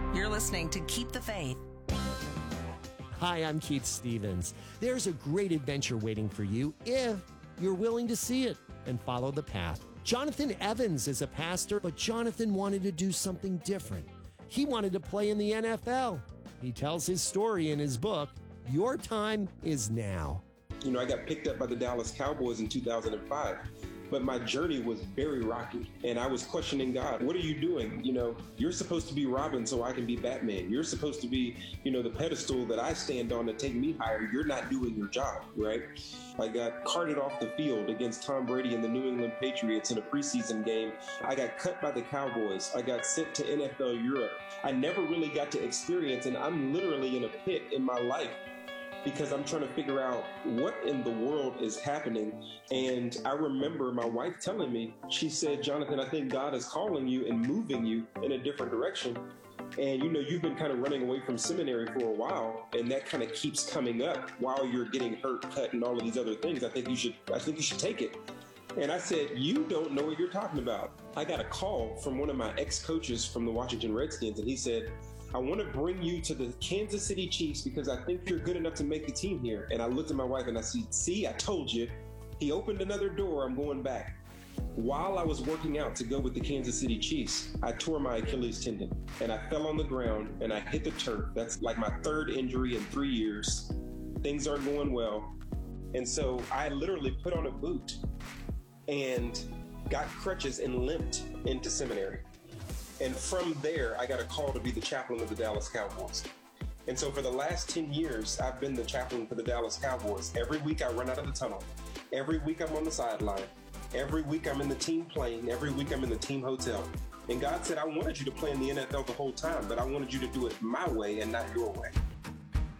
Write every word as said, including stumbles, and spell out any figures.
You're listening to Keep the Faith. Hi, I'm Keith Stevens. There's a great adventure waiting for you if you're willing to see it and follow the path. Jonathan Evans is a pastor, but Jonathan wanted to do something different. He wanted to play in the N F L. He tells his story in his book, Your Time Is Now. You know, I got picked up by the Dallas Cowboys in two thousand five. But my journey was very rocky, and I was questioning God. What are you doing? You know, you're supposed to be Robin so I can be Batman. You're supposed to be, you know, the pedestal that I stand on to take me higher. You're not doing your job, right? I got carted off the field against Tom Brady and the New England Patriots in a preseason game. I got cut by the Cowboys. I got sent to N F L Europe. I never really got to experience, and I'm literally in a pit in my life because I'm trying to figure out what in the world is happening. And I remember my wife telling me, she said, Jonathan, I think God is calling you and moving you in a different direction. And, you know, you've been kind of running away from seminary for a while, and that kind of keeps coming up while you're getting hurt, cut, and all of these other things. I think you should, I think you should take it. And I said, you don't know what you're talking about. I got a call from one of my ex-coaches from the Washington Redskins, and he said, I want to bring you to the Kansas City Chiefs because I think you're good enough to make the team here. And I looked at my wife and I said, see, I told you. He opened another door. I'm going back. While I was working out to go with the Kansas City Chiefs, I tore my Achilles tendon and I fell on the ground and I hit the turf. That's like my third injury in three years. Things aren't going well. And so I literally put on a boot and got crutches and limped into seminary. And from there, I got a call to be the chaplain of the Dallas Cowboys. And so for the last ten years, I've been the chaplain for the Dallas Cowboys. Every week I run out of the tunnel. Every week I'm on the sideline. Every week I'm in the team plane. Every week I'm in the team hotel. And God said, I wanted you to play in the N F L the whole time, but I wanted you to do it my way and not your way.